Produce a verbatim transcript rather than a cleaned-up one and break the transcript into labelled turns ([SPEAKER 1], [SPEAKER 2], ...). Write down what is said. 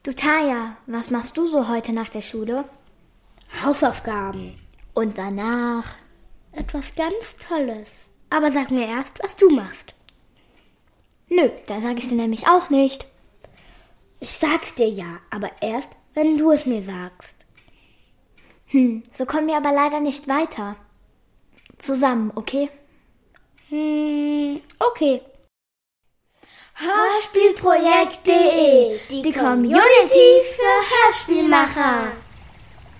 [SPEAKER 1] Du Taya, was machst du so heute nach der Schule?
[SPEAKER 2] Hausaufgaben.
[SPEAKER 1] Und danach?
[SPEAKER 2] Etwas ganz Tolles. Aber sag mir erst, was du machst.
[SPEAKER 1] Nö, da sag ich dir nämlich auch nicht.
[SPEAKER 2] Ich sag's dir ja, aber erst, wenn du es mir sagst.
[SPEAKER 1] Hm, so kommen wir aber leider nicht weiter. Zusammen, okay?
[SPEAKER 2] Hm, okay.
[SPEAKER 1] Hörspielprojekt punkt de, die Community für Hörspielmacher.